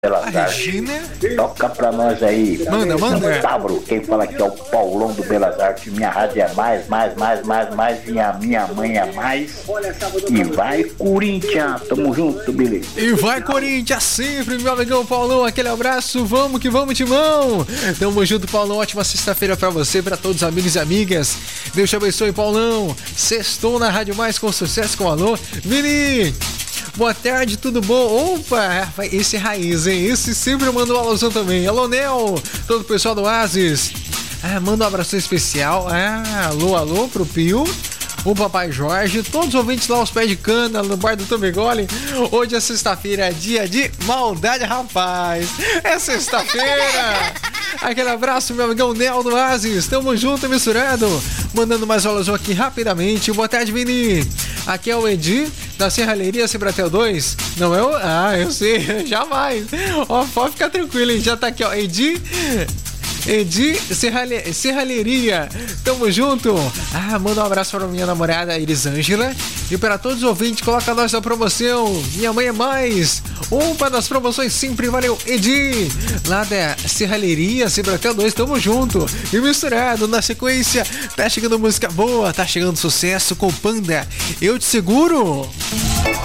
Belas Artes. Regina? Toca pra nós aí. Manda. Pablo, quem fala aqui é o Paulão do Belas Artes. Minha rádio é mais. Minha mãe é mais. E vai, Corinthians. Tamo junto, beleza. E vai, Corinthians, sempre, meu amigão Paulão. Aquele abraço, vamos que vamos, Timão. Tamo junto, Paulão. Ótima sexta-feira pra você, pra todos os amigos e amigas. Deus te abençoe, Paulão. Sextou na Rádio Mais com sucesso com alô. Vini! Boa tarde, tudo bom? Opa, esse é raiz, hein? Esse sempre mandou um alôzão também. Alô, Nel, todo o pessoal do Oasis. Manda um abraço especial. Alô pro Pio, o Papai Jorge, todos os ouvintes lá aos pés de cana no bar do Tomegole. Hoje é sexta-feira, dia de maldade, rapaz. É sexta-feira. Aquele abraço, meu amigão Nel do Oasis. Tamo junto, misturado. Mandando mais alôzão aqui rapidamente. Boa tarde, Vini. Aqui é o Edi, da Serralheria Cibratel 2. Não é o... eu sei, jamais. Pode ficar tranquilo, hein? Já tá aqui, ó. Edi Serralheria. Tamo junto. Manda um abraço para minha namorada Elisângela. E para todos os ouvintes, coloca nós na promoção. Minha mãe é mais. Uma das promoções sempre, valeu, Edi. Lá da Serralheria Cibratel 2, tamo junto. E misturado, na sequência, tá chegando música boa, tá chegando sucesso com Panda. Eu te seguro.